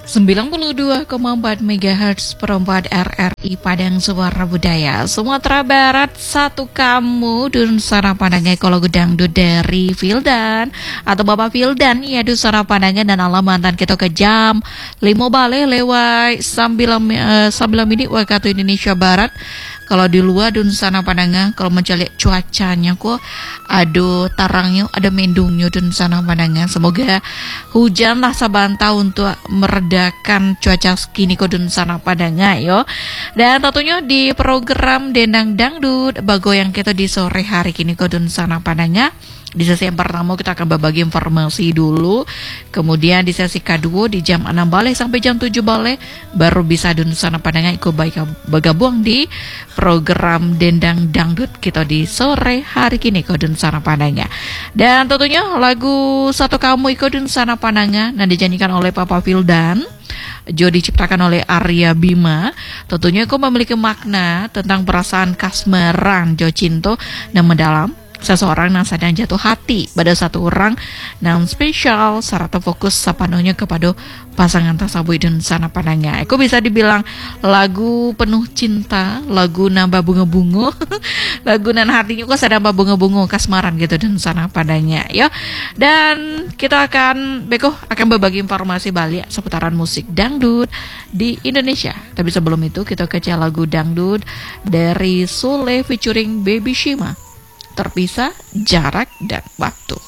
92,4 MHz perempat RRI Padang Suara Budaya Sumatera Barat. Satu kamu Dunsana Pandangan kalau dangdut dari Vildan atau Bapak Vildan ya Dunsana Pandangan dan alamantan kita ke jam 5 balik lewat 9 menit waktu Indonesia Barat. Kalau di luar Dunsana Pandangan, kalau mencari cuacanya kok ada tarangnya, ada mendungnya Dunsana Pandangan. Semoga hujan lah sabanta untuk meredakan cuaca kini kok Dunsana Pandangan yo. Dan tentunya di program Dendang Dangdut bago yang kita di sore hari kini kok Dunsana Pandangan. Di sesi yang pertama kita akan berbagi informasi dulu. Kemudian di sesi kedua di jam 6 balik sampai jam 7 balik baru bisa Dunsana Pandangan ikut bergabung di program Dendang Dangdut kita di sore hari kini ikut Dunsana Pandangan. Dan tentunya lagu Satu Kamu ikut Dunsana Pandangan yang dinyanyikan oleh Papa Vildan, Jo diciptakan oleh Arya Bima. Tentunya kau memiliki makna tentang perasaan kasmaran Jo cinta dan mendalam seseorang yang sedang jatuh hati pada satu orang yang spesial serta fokus sepenuhnya kepada pasangan tersebut Dunsana Pandangan. Aku bisa dibilang lagu penuh cinta, lagu nambah bunga-bunga, lagu nan hatinya kok sedang bunga-bunga kasmaran gitu Dunsana Pandangan ya. Dan kita akan berbagi informasi balik seputaran musik dangdut di Indonesia. Tapi sebelum itu kita kece lagu dangdut dari Sule featuring Baby Shima, Terpisah Jarak dan Waktu.